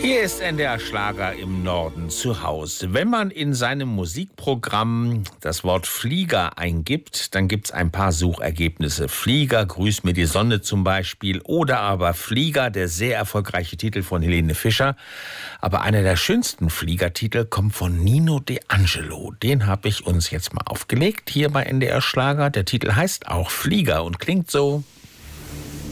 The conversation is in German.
Hier ist NDR Schlager im Norden zu Hause. Wenn man in seinem Musikprogramm das Wort Flieger eingibt, dann gibt es ein paar Suchergebnisse. Flieger, Grüß mir die Sonne zum Beispiel, oder aber Flieger, der sehr erfolgreiche Titel von Helene Fischer. Aber einer der schönsten Fliegertitel kommt von Nino De Angelo. Den habe ich uns jetzt mal aufgelegt hier bei NDR Schlager. Der Titel heißt auch Flieger und klingt so.